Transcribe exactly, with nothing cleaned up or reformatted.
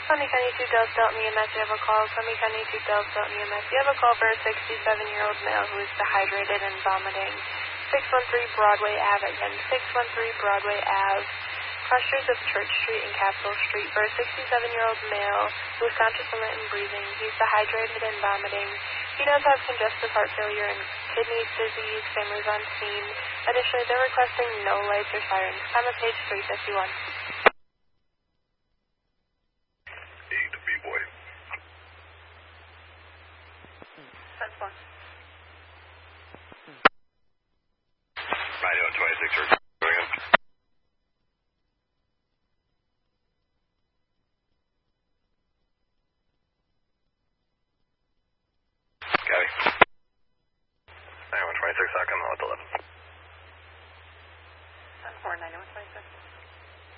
Sunny County two Delta E M S, you have a call. Sunny County two Delta E M S, you have a call for a sixty-seven-year-old male who is dehydrated and vomiting. six one three Broadway Ave again. six one three Broadway Ave. Cross streets of Church Street and Capitol Street for a sixty-seven-year-old male who is conscious and lit and breathing. He's dehydrated and vomiting. He does have congestive heart failure and kidney disease. Families on scene. Additionally, they're requesting no lights or sirens. Time of page three fifty-one. Hey, the B-boy. That's one.